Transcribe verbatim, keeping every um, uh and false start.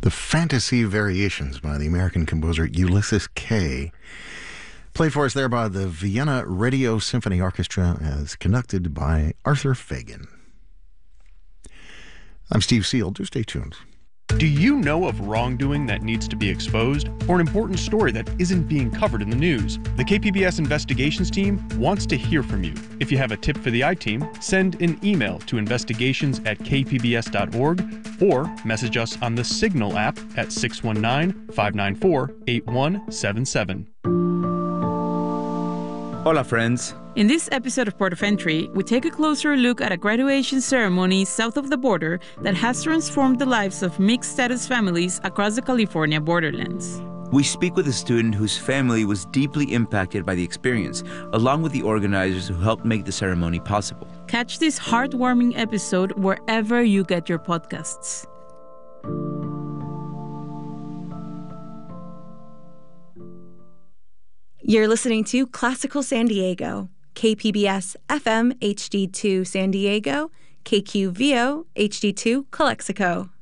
The Fantasy Variations by the American composer Ulysses Kay. Played for us there by the Vienna Radio Symphony Orchestra as conducted by Arthur Fagan. I'm Steve Seal. Do stay tuned. Do you know of wrongdoing that needs to be exposed, or an important story that isn't being covered in the news? The K P B S Investigations team wants to hear from you. If you have a tip for the I-Team, send an email to investigations at k p b s dot org or message us on the Signal app at six one nine, five nine four, eight one seven seven. Hola, friends. In this episode of Port of Entry, we take a closer look at a graduation ceremony south of the border that has transformed the lives of mixed-status families across the California borderlands. We speak with a student whose family was deeply impacted by the experience, along with the organizers who helped make the ceremony possible. Catch this heartwarming episode wherever you get your podcasts. You're listening to Classical San Diego, K P B S F M H D two San Diego, K Q V O H D two Calexico.